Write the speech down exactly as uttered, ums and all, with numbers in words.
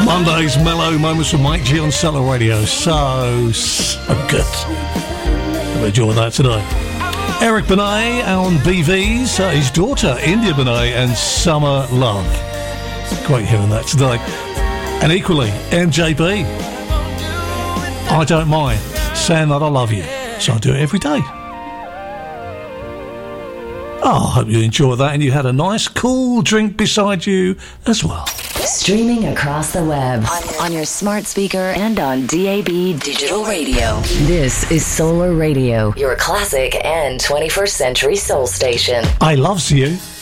Monday's mellow moments from Mike G on Solar Radio. So, so good. Hope you enjoyed that today. Eric Benet on B Vs, uh, his daughter, India Benet, and Summer Love. Great hearing that today. And equally, M J B. I don't mind saying that I love you, so I do it every day. Oh, I hope you enjoyed that and you had a nice cool drink beside you as well. Streaming across the web, on, on your smart speaker and on D A B digital radio. This is Solar Radio, your classic and twenty-first century soul station. I loves you.